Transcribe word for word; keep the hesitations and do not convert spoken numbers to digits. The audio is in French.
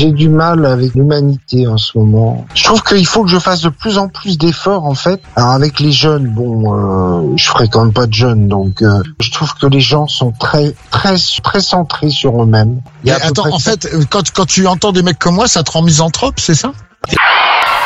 j'ai du mal avec l'humanité en ce moment. Je trouve qu'il faut que je fasse de plus en plus d'efforts en fait. Alors avec les jeunes, bon, euh, je fréquente pas de jeunes, donc euh, je trouve que les gens sont très, très, très centrés sur eux-mêmes. Mais attends, en fait, quand quand tu entends des mecs comme moi, ça te rend misanthrope, c'est ça ?